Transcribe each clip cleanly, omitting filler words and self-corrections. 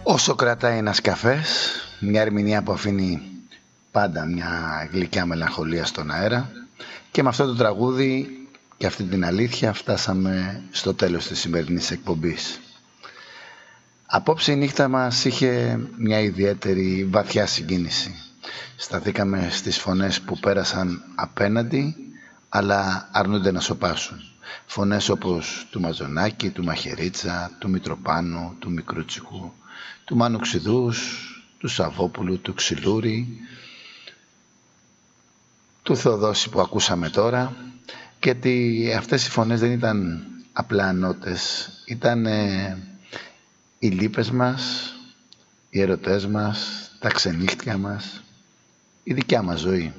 Όσο κρατάει ένας καφές, μια ερμηνεία που αφήνει πάντα μια γλυκιά μελαγχολία στον αέρα, και με αυτό το τραγούδι και αυτή την αλήθεια φτάσαμε στο τέλος της σημερινής εκπομπής. Απόψε η νύχτα μας είχε μια ιδιαίτερη βαθιά συγκίνηση. Σταθήκαμε στις φωνές που πέρασαν απέναντι αλλά αρνούνται να σωπάσουν. Φωνές όπως του Μαζονάκη, του Μαχαιρίτσα, του Μητροπάνου, του Μικρούτσικου, του Μάνου Ξηδούς, του Σαββόπουλου, του Ξυλούρη, του Θεοδόση που ακούσαμε τώρα, και αυτές οι φωνές δεν ήταν απλά νότες, ήταν οι λύπες μας, οι ερωτές μας, τα ξενύχτια μας, η δικιά μας ζωή.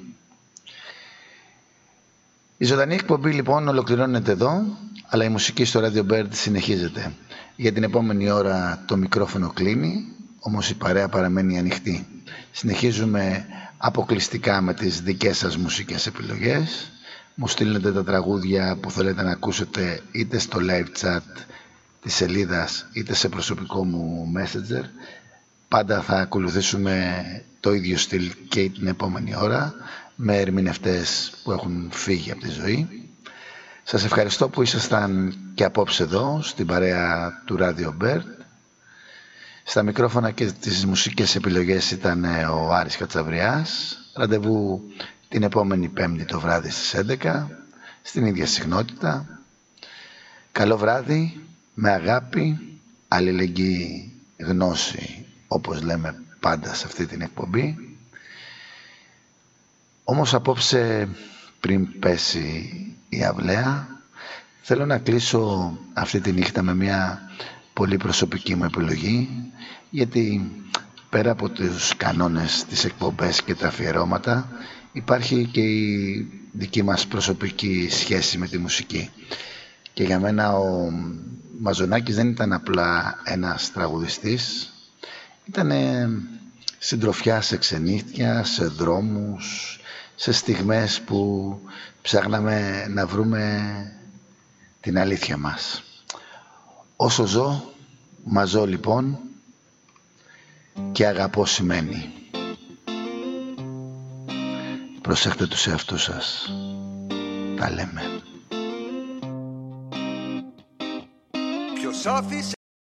Η ζωντανή εκπομπή λοιπόν ολοκληρώνεται εδώ, αλλά η μουσική στο Radio Bird συνεχίζεται. Για την επόμενη ώρα το μικρόφωνο κλείνει, όμως η παρέα παραμένει ανοιχτή. Συνεχίζουμε αποκλειστικά με τις δικές σας μουσικές επιλογές. Μου στείλετε τα τραγούδια που θέλετε να ακούσετε είτε στο live chat της σελίδας είτε σε προσωπικό μου messenger. Πάντα θα ακολουθήσουμε το ίδιο στυλ και την επόμενη ώρα, με ερμηνευτές που έχουν φύγει από τη ζωή. Σας ευχαριστώ που ήσασταν και απόψε εδώ στην παρέα του Radio Bird. Στα μικρόφωνα και τις μουσικές επιλογές ήταν ο Άρης Κατσαβριάς. Ραντεβού την επόμενη Πέμπτη το βράδυ στις 11 στην ίδια συχνότητα. Καλό βράδυ, με αγάπη, αλληλεγγύη, γνώση, όπως λέμε πάντα σε αυτή την εκπομπή. Όμως απόψε, πριν πέσει η αυλαία, θέλω να κλείσω αυτή τη νύχτα με μια πολύ προσωπική μου επιλογή, γιατί πέρα από τους κανόνες, τις εκπομπές και τα αφιερώματα, υπάρχει και η δική μας προσωπική σχέση με τη μουσική. Και για μένα ο Μαζονάκης δεν ήταν απλά ένας τραγουδιστής, ήταν συντροφιά σε ξενύχτια, σε δρόμους, σε στιγμές που ψάχναμε να βρούμε την αλήθεια μας. Όσο ζω, μαζώ λοιπόν, και αγαπώ σημαίνει. Προσέχτε τους εαυτούς σας. Τα λέμε.